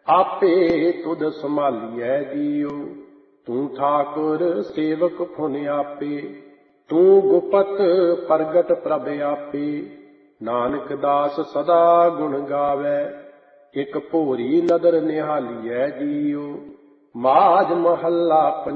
आपे तुद संभालिए जियो। तू ठाकुर सेवक फुन आपे, तू गुपत प्रगट प्रभ आपे। नानक दास सदा गुण गावे, एक भोरी नदर निहालिए जियो। माज महला